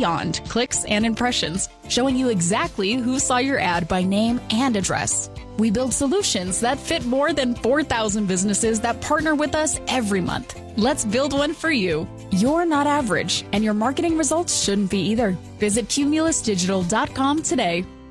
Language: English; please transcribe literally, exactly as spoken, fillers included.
beyond clicks and impressions, showing you exactly who saw your ad by name and address. We build solutions that fit more than four thousand businesses that partner with us every month. Let's build one for you. You're not average, and your marketing results shouldn't be either. Visit Cumulus Digital dot com today.